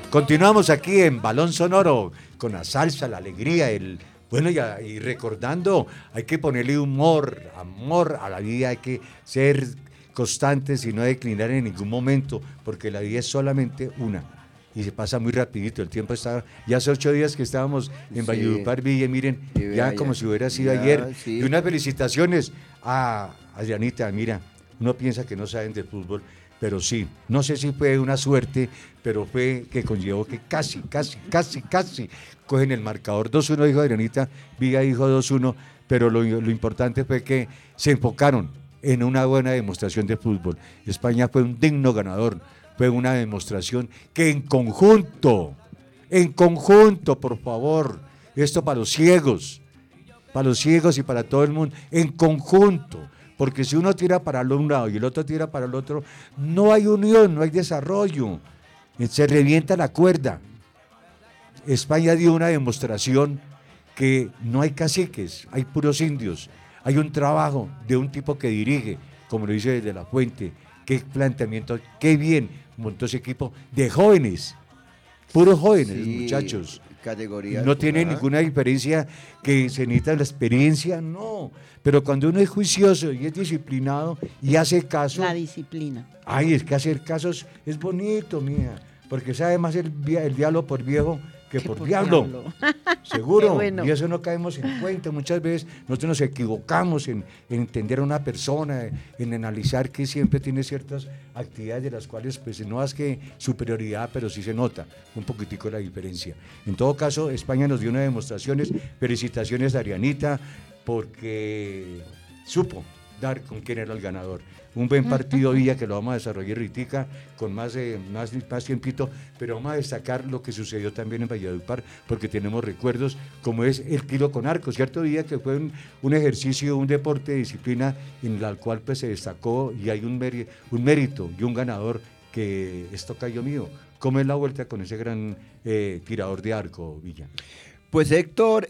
Continuamos aquí en Balón Sonoro con la salsa, la alegría, bueno, y recordando, hay que ponerle humor, amor a la vida, hay que ser constantes y no declinar en ningún momento, porque la vida es solamente una. Y se pasa muy rapidito, el tiempo está, ya hace 8 días que estábamos en Sí, Valledupar, Villa, miren, y ya vea como ya. si hubiera sido ayer. Ya, Y sí. unas felicitaciones a Adrianita, mira, uno piensa que no saben de fútbol, pero sí, no sé si fue una suerte, pero fue que conllevó que casi cogen el marcador 2-1, dijo Adrianita, Villa dijo 2-1, pero lo importante fue que se enfocaron en una buena demostración de fútbol. España fue un digno ganador, fue una demostración que en conjunto, por favor, esto para los ciegos y para todo el mundo, en conjunto. Porque si uno tira para un lado y el otro tira para el otro, no hay unión, no hay desarrollo. Se revienta la cuerda. España dio una demostración que no hay caciques, hay puros indios. Hay un trabajo de un tipo que dirige, como lo dice desde la fuente. Qué planteamiento, qué bien montó ese equipo de jóvenes, puros jóvenes, Sí, muchachos. Y categorías. no tiene Ajá. ninguna diferencia que se necesita la experiencia, no. Pero cuando uno es juicioso y es disciplinado y hace La caso, disciplina. ay, es que hacer caso es bonito, mía. Porque sabe más el diablo por viejo que Que por por diablo. diablo. Qué Seguro, bueno. y eso no caemos en cuenta. Muchas veces nosotros nos equivocamos en entender a una persona, en analizar que siempre tiene ciertas actividades de las cuales pues no es que superioridad, pero sí se nota un poquitico la diferencia. En todo caso, España nos dio unas demostraciones. Felicitaciones a Arianita porque supo dar con quién era el ganador. Un buen partido Villa que lo vamos a desarrollar ahorita con más tiempito, pero vamos a destacar lo que sucedió también en Valledupar, porque tenemos recuerdos, como es el tiro con arco, ¿cierto Villa? Que fue un ejercicio, un deporte de disciplina en la cual pues se destacó y hay un mérito y un ganador que es tocayo mío. ¿Cómo es la vuelta con ese gran tirador de arco, Villa? Pues Héctor,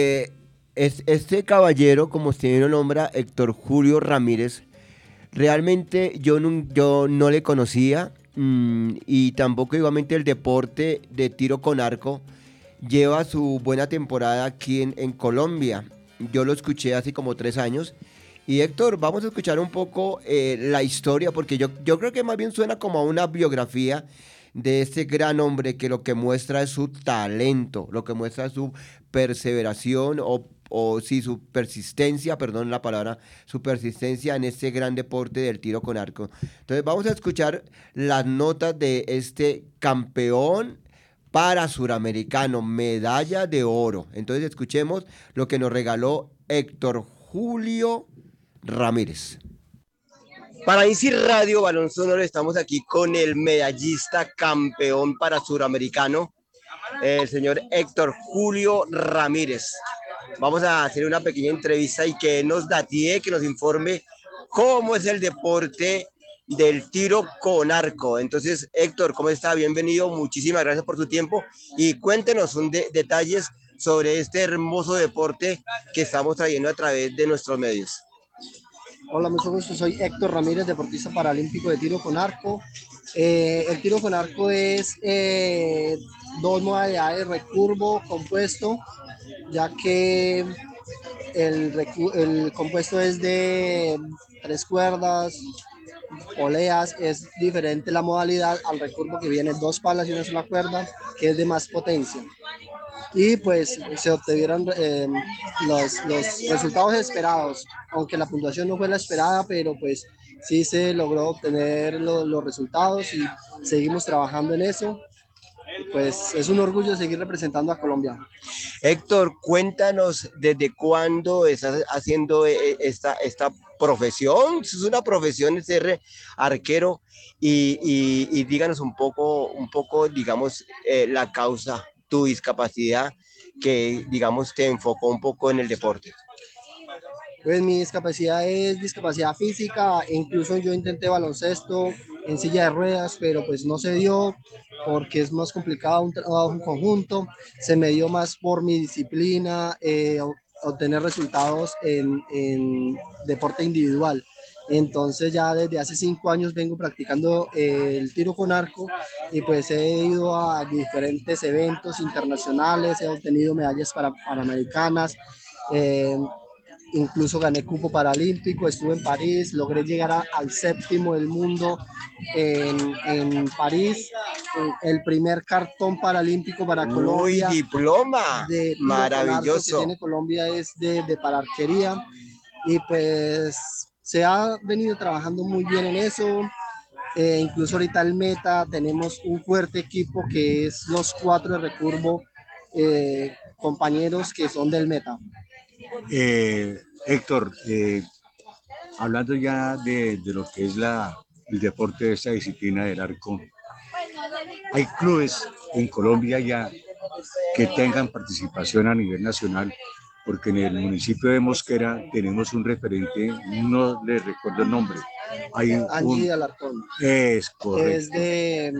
este caballero, como usted lo nombra, Héctor Julio Ramírez, realmente yo no le conocía, y tampoco igualmente el deporte de tiro con arco lleva su buena temporada aquí en Colombia. Yo lo escuché hace como 3 años. Y Héctor, vamos a escuchar un poco la historia, porque yo creo que más bien suena como a una biografía de este gran hombre que lo que muestra es su talento, lo que muestra es su perseveración o sí, su persistencia, perdón la palabra, su persistencia en este gran deporte del tiro con arco. Entonces vamos a escuchar las notas de este campeón para suramericano, medalla de oro. Entonces escuchemos lo que nos regaló Héctor Julio Ramírez. Para ICI Radio Balón Sonoro estamos aquí con el medallista campeón para suramericano, el señor Héctor Julio Ramírez. Vamos a hacer una pequeña entrevista y que nos datee, que nos informe cómo es el deporte del tiro con arco. Entonces, Héctor, ¿cómo está? Bienvenido, muchísimas gracias por su tiempo y cuéntenos detalles sobre este hermoso deporte que estamos trayendo a través de nuestros medios. Hola, mucho gusto. Soy Héctor Ramírez, deportista paralímpico de tiro con arco. El tiro con arco es dos modalidades, recurvo, compuesto, ya que el compuesto es de 3 cuerdas, poleas, es diferente la modalidad al recurvo que viene 2 palas y una sola cuerda, que es de más potencia. Y pues se obtuvieron los resultados esperados, aunque la puntuación no fue la esperada, pero pues sí se logró obtener los resultados y seguimos trabajando en eso. Pues es un orgullo seguir representando a Colombia. Héctor, cuéntanos desde cuándo estás haciendo esta profesión. Es una profesión ser arquero y díganos un poco, digamos, la causa, tu discapacidad que, digamos, te enfocó un poco en el deporte. Pues mi discapacidad es discapacidad física, e incluso yo intenté baloncesto en silla de ruedas, pero pues no se dio porque es más complicado un trabajo en conjunto, se me dio más por mi disciplina, obtener resultados en deporte individual. Entonces ya desde hace 5 años vengo practicando el tiro con arco y pues he ido a diferentes eventos internacionales, he obtenido medallas panamericanas, eh, incluso gané cupo paralímpico, estuve en París, logré llegar al séptimo del mundo en París, el primer cartón paralímpico para Uy, Colombia diploma. de tiro con arco que Maravilloso. tiene Colombia es de pararquería y pues se ha venido trabajando muy bien en eso. Incluso ahorita el meta tenemos un fuerte equipo que es los 4 de recurvo, compañeros que son del meta. Héctor, hablando ya de lo que es el deporte de esta disciplina del arco, hay clubes en Colombia ya que tengan participación a nivel nacional, porque en el municipio de Mosquera tenemos un referente, no le recuerdo el nombre. Hay Angie Alarcón. Es correcto. Es de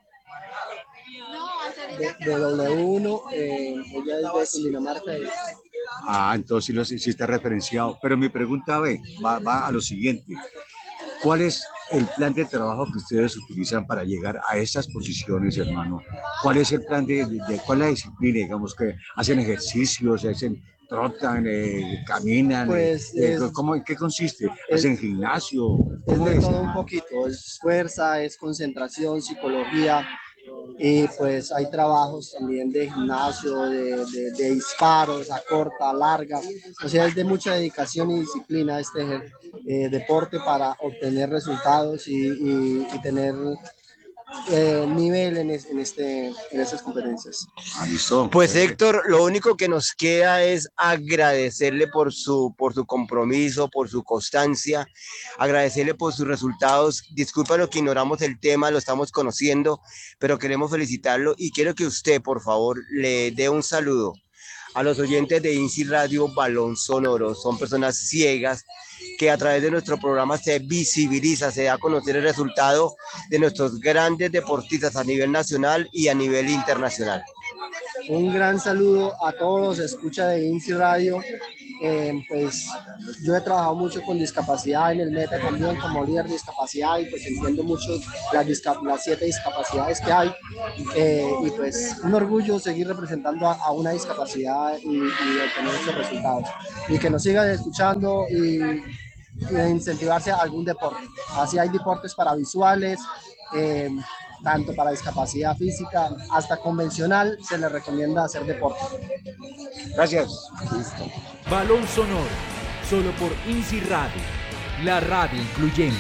W1, ella es de Cundinamarca. Entonces sí está referenciado. Pero mi pregunta va a lo siguiente. ¿Cuál es el plan de trabajo que ustedes utilizan para llegar a estas posiciones, hermano? ¿Cuál es el plan cuál es la disciplina, digamos, que hacen ejercicios, trotan, caminan? Pues ¿En qué consiste? ¿Hacen gimnasio? Es de todo un poquito, es fuerza, es concentración, psicología, y pues hay trabajos también de gimnasio, de disparos a corta, a larga, o sea, es de mucha dedicación y disciplina este deporte para obtener resultados y tener nivel en estas competencias. ¿Listo? Pues Héctor, lo único que nos queda es agradecerle por su compromiso, por su constancia, agradecerle por sus resultados. Discúlpanos que ignoramos el tema, lo estamos conociendo, pero queremos felicitarlo y quiero que usted, por favor, le dé un saludo a los oyentes de INSI Radio Balón Sonoro. Son personas ciegas que a través de nuestro programa se visibiliza, se da a conocer el resultado de nuestros grandes deportistas a nivel nacional y a nivel internacional. Un gran saludo a todos los escucha de INSI Radio. Pues yo he trabajado mucho con discapacidad en el meta también como líder de discapacidad y pues entiendo mucho las 7 discapacidades que hay, y pues un orgullo seguir representando a una discapacidad y obtener esos resultados y que nos sigan escuchando y incentivarse a algún deporte. Así hay deportes para visuales, tanto para discapacidad física hasta convencional, se les recomienda hacer deporte. Gracias. Listo. Balón Sonoro, solo por INSI Radio, la radio incluyente.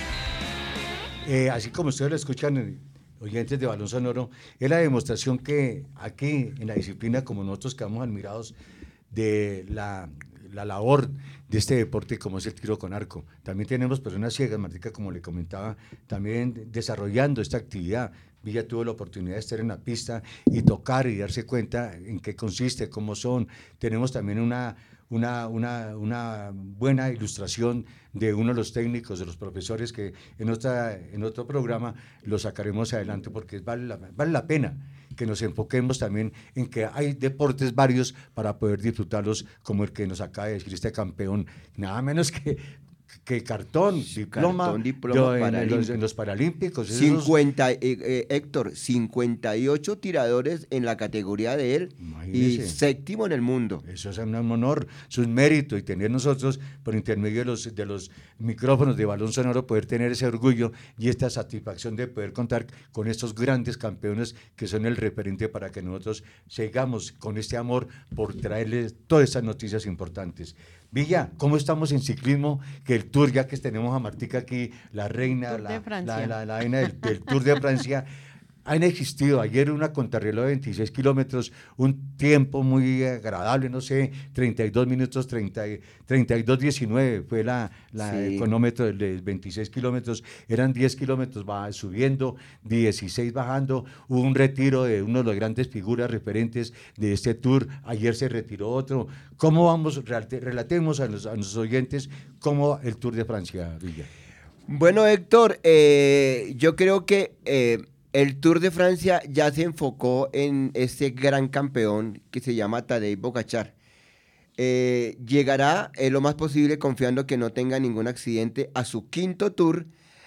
Así como ustedes lo escuchan, oyentes de Balón Sonoro, es la demostración que aquí en la disciplina, como nosotros quedamos admirados de la labor de este deporte como es el tiro con arco. También tenemos personas ciegas, Martica, como le comentaba, también desarrollando esta actividad. Villa tuvo la oportunidad de estar en la pista y tocar y darse cuenta en qué consiste, cómo son. Tenemos también una buena ilustración de uno de los técnicos, de los profesores, que en otro programa lo sacaremos adelante porque vale la pena que nos enfoquemos también en que hay deportes varios para poder disfrutarlos, como el que nos acaba de decir este campeón, nada menos que diploma en los Paralímpicos. Héctor, 58 tiradores en la categoría de él. Imagínese. Y séptimo en el mundo. Eso es un honor, es un mérito, y tener nosotros, por intermedio de los micrófonos de Balón Sonoro, poder tener ese orgullo y esta satisfacción de poder contar con estos grandes campeones que son el referente para que nosotros sigamos con este amor por traerles todas estas noticias importantes. Villa, ¿cómo estamos en ciclismo? Que el Tour, ya que tenemos a Martica aquí, la reina, la reina del Tour de Francia, han existido. Ayer una contrarreloj de 26 kilómetros, un tiempo muy agradable, no sé, 32 minutos, 32:19 fue el cronómetro de 26 kilómetros, eran 10 kilómetros subiendo, 16 bajando, hubo un retiro de uno de las grandes figuras referentes de este Tour, ayer se retiró otro. ¿Cómo vamos? Relatemos a nuestros oyentes cómo el Tour de Francia, Villa. Bueno, Héctor, yo creo que el Tour de Francia ya se enfocó en este gran campeón que se llama Tadej Pogačar. llegará lo más posible confiando que no tenga ningún accidente a su quinto tour,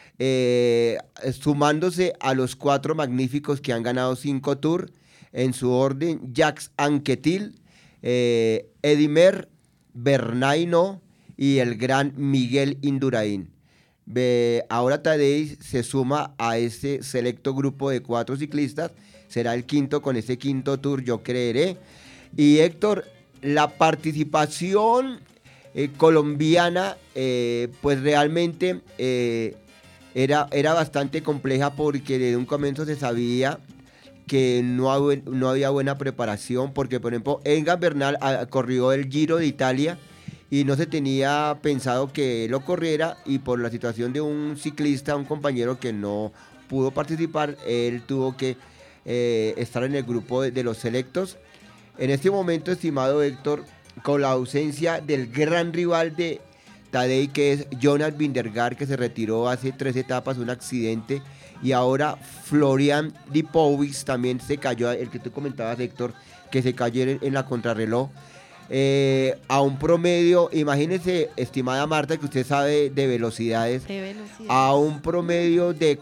sumándose a los 4 magníficos que han ganado 5 tours en su orden: Jacques Anquetil, Edimer, Bernaino y el gran Miguel Indurain. Ahora Tadej se suma a ese selecto grupo de 4 ciclistas, será el quinto con ese quinto tour, yo creeré. Y Héctor, la participación colombiana, pues realmente era bastante compleja, porque desde un comienzo se sabía que no había buena preparación, porque por ejemplo Egan Bernal corrió el Giro de Italia y no se tenía pensado que lo corriera, y por la situación de un ciclista, un compañero que no pudo participar, él tuvo que estar en el grupo de los selectos. En este momento, estimado Héctor, con la ausencia del gran rival de Tadej, que es Jonas Vingegaard, que se retiró hace 3 etapas, un accidente, y ahora Florian Lipovic también se cayó, el que tú comentabas, Héctor, que se cayó en la contrarreloj, a un promedio, imagínese, estimada Marta, que usted sabe de velocidades, a un promedio de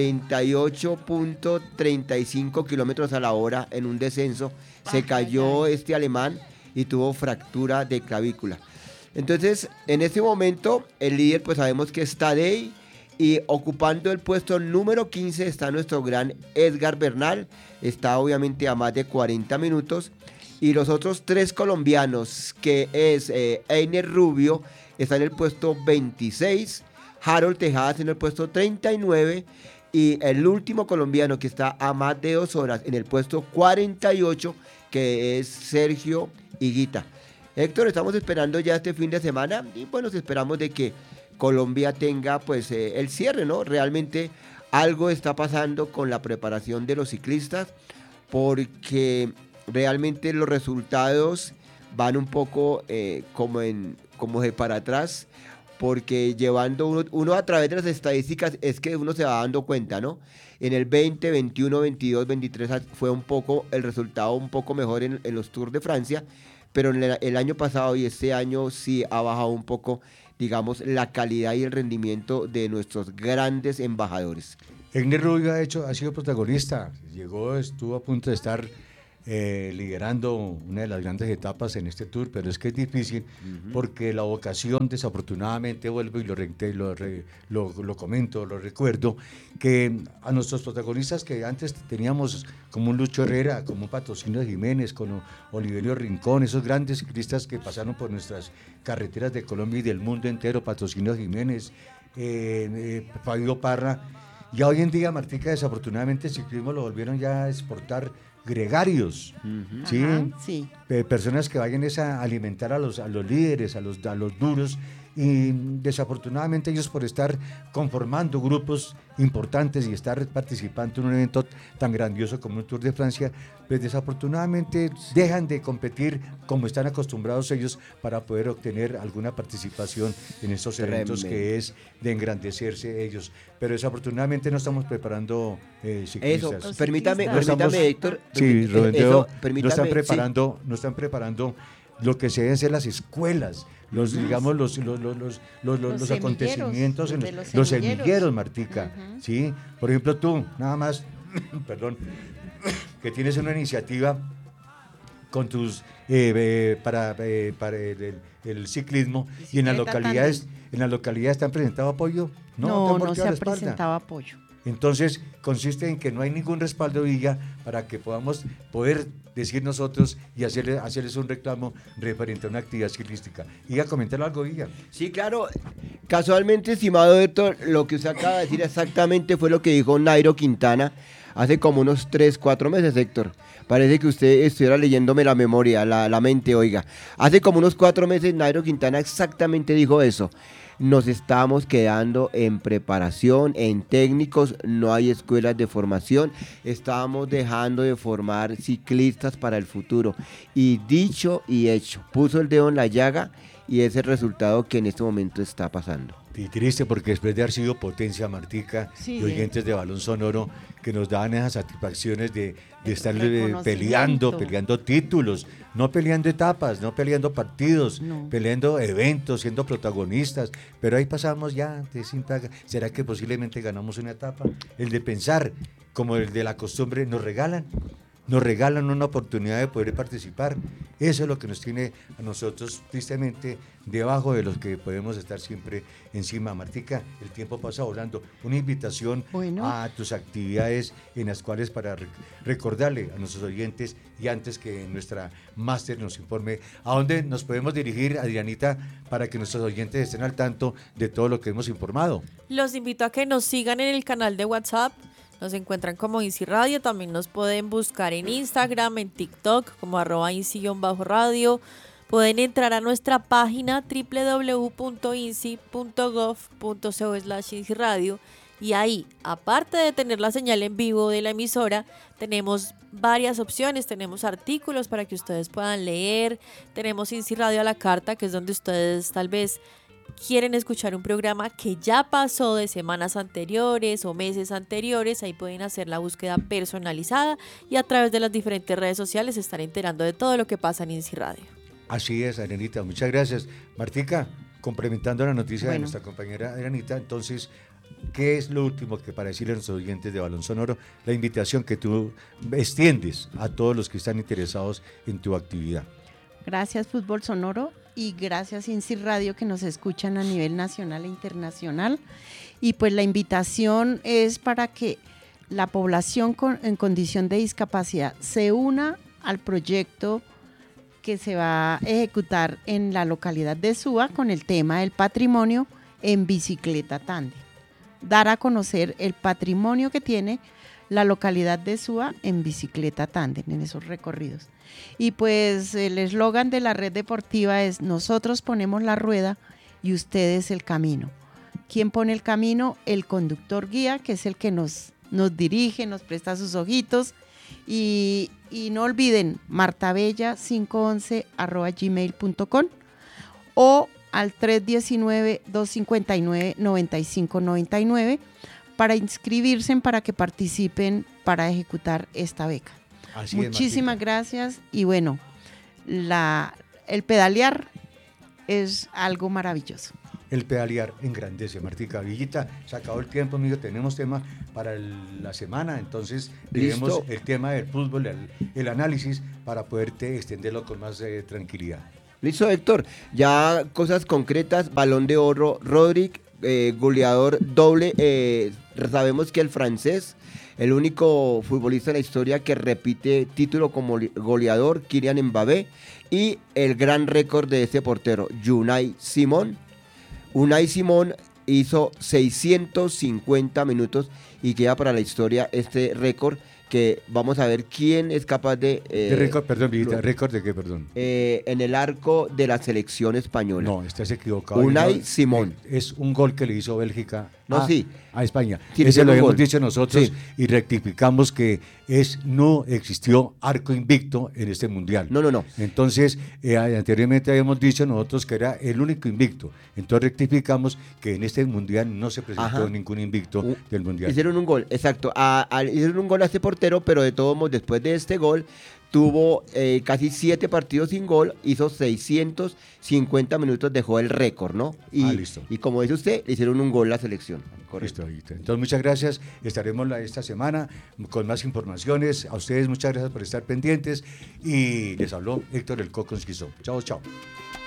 48.35 kilómetros a la hora en un descenso. Se cayó este alemán y tuvo fractura de clavícula. Entonces, en este momento, el líder, pues sabemos que es Tadej, y ocupando el puesto número 15 está nuestro gran Edgar Bernal, está obviamente a más de 40 minutos, y los otros 3 colombianos, que es Einer Rubio, está en el puesto 26, Harold Tejadas en el puesto 39, y el último colombiano que está a más de 2 horas en el puesto 48, que es Sergio Higuita. Héctor, estamos esperando ya este fin de semana, y bueno, esperamos de que Colombia tenga pues el cierre, ¿no? Realmente algo está pasando con la preparación de los ciclistas, porque realmente los resultados van un poco como de para atrás, porque llevando uno a través de las estadísticas es que uno se va dando cuenta, ¿no? En el 20, 21, 22, 23 fue un poco el resultado un poco mejor en los Tours de Francia, pero en el año pasado y este año sí ha bajado un poco, digamos, la calidad y el rendimiento de nuestros grandes embajadores. Einer Rubio ha sido protagonista, estuvo a punto de estar liderando una de las grandes etapas en este Tour, pero es que es difícil, porque la vocación, desafortunadamente, vuelvo y lo comento, lo recuerdo, que a nuestros protagonistas que antes teníamos, como un Lucho Herrera, como un Patrocinio Jiménez, como Oliverio Rincón, esos grandes ciclistas que pasaron por nuestras carreteras de Colombia y del mundo entero, Patrocinio Jiménez, Fabio Parra, ya hoy en día, Martica, desafortunadamente el ciclismo lo volvieron ya a exportar gregarios, ¿sí? Ajá, sí. Personas que vayan a alimentar a los líderes, a los duros, y desafortunadamente ellos, por estar conformando grupos importantes y estar participando en un evento tan grandioso como el Tour de Francia, pues desafortunadamente dejan de competir como están acostumbrados ellos para poder obtener alguna participación en estos eventos, que es de engrandecerse ellos. Pero desafortunadamente no estamos preparando ciclistas. Eso, permítame, Héctor. Sí, no están preparando lo que se deben ser las escuelas, los acontecimientos, los semilleros, Martica, ¿sí? Por ejemplo, tú, nada más, perdón, que tienes una iniciativa con tus para el ciclismo, y en las localidades te han presentado apoyo. No se ha presentado apoyo. Entonces, consiste en que no hay ningún respaldo, Villa, para que podamos decir nosotros y hacerles un reclamo referente a una actividad ciclística. Y a comentar algo, Villa. Sí, claro. Casualmente, estimado Héctor, lo que usted acaba de decir exactamente fue lo que dijo Nairo Quintana hace como unos 3-4 meses, Héctor. Parece que usted estuviera leyéndome la memoria, la mente, oiga. Hace como unos 4 meses Nairo Quintana exactamente dijo eso. Nos estamos quedando en preparación, en técnicos, no hay escuelas de formación, estamos dejando de formar ciclistas para el futuro. Y dicho y hecho, puso el dedo en la llaga, y es el resultado que en este momento está pasando. Y triste porque después de haber sido potencia, Martica, Sí, y oyentes de Balón Sonoro que nos daban esas satisfacciones de estar reconocimiento. peleando títulos, no peleando etapas, no peleando partidos, No. peleando eventos, siendo protagonistas, pero ahí pasamos ya de simple. ¿Será que posiblemente ganamos una etapa? El de pensar, como el de la costumbre, nos regalan una oportunidad de poder participar. Eso es lo que nos tiene a nosotros tristemente debajo de los que podemos estar siempre encima. Martica, el tiempo pasa volando. Una invitación Bueno. a tus actividades en las cuales para recordarle a nuestros oyentes y antes que nuestra máster nos informe a dónde nos podemos dirigir, Adrianita, para que nuestros oyentes estén al tanto de todo lo que hemos informado. Los invito a que nos sigan en el canal de WhatsApp. Nos encuentran como INSI Radio, también nos pueden buscar en Instagram, en TikTok como @INSI_radio. Pueden entrar a nuestra página www.insi.gov.co/INSI Radio y ahí, aparte de tener la señal en vivo de la emisora, tenemos varias opciones, tenemos artículos para que ustedes puedan leer, tenemos INSI Radio a la carta, que es donde ustedes tal vez quieren escuchar un programa que ya pasó de semanas anteriores o meses anteriores, ahí pueden hacer la búsqueda personalizada y a través de las diferentes redes sociales se están enterando de todo lo que pasa en INSI Radio. Así es, Adrianita, muchas gracias. Martica, complementando la noticia de Bueno. nuestra compañera Adrianita, entonces, ¿qué es lo último que para decirle a nuestros oyentes de Balón Sonoro? La invitación que tú extiendes a todos los que están interesados en tu actividad. Gracias Fútbol Sonoro y gracias INSI Radio que nos escuchan a nivel nacional e internacional. Y pues la invitación es para que la población en condición de discapacidad se una al proyecto que se va a ejecutar en la localidad de Suba con el tema del patrimonio en bicicleta tándem. Dar a conocer el patrimonio que tiene la localidad de Suba en bicicleta tándem, en esos recorridos. Y pues el eslogan de la red deportiva es: nosotros ponemos la rueda y ustedes el camino. ¿Quién pone el camino? El conductor guía, que es el que nos dirige, nos presta sus ojitos. Y no olviden, martabella511@gmail.com o al 319-259-9599 para inscribirse, para que participen para ejecutar esta beca. Así es, Muchísimas Martica. gracias y bueno, el pedalear es algo maravilloso. El pedalear engrandece, Martica. Villita, se acabó el tiempo, amigo. Tenemos tema para la semana, entonces tenemos Listo. el tema del fútbol, el análisis, para poderte extenderlo con más tranquilidad. Listo, Héctor. Ya cosas concretas, Balón de Oro, Rodrick, goleador doble. Sabemos que el francés, el único futbolista en la historia que repite título como goleador, Kylian Mbappé, y el gran récord de este portero, Unai Simón. Unai Simón hizo 650 minutos y queda para la historia este récord, que vamos a ver quién es capaz de... ¿De récord, perdón, Villita? ¿Récord de qué, perdón? en el arco de la selección española. No, estás equivocado. Unai No, Simón. Es un gol que le hizo Bélgica Sí. a España. Sí, le Ese hicieron lo un hemos gol. dicho nosotros Sí. y rectificamos que no existió arco invicto en este mundial. No. Entonces, anteriormente habíamos dicho nosotros que era el único invicto. Entonces rectificamos que en este mundial no se presentó Ajá. ningún invicto del mundial. Hicieron un gol, exacto. Hicieron un gol a este portero, pero de todos modos, después de este gol, tuvo casi 7 partidos sin gol, hizo 650 minutos, dejó el récord, ¿no? Listo. Y como dice usted, le hicieron un gol a la selección. Listo, Villita. Entonces, muchas gracias. Estaremos esta semana con más informaciones. A ustedes, muchas gracias por estar pendientes. Y les habló Héctor El Coco Esquizón. Chao, chao.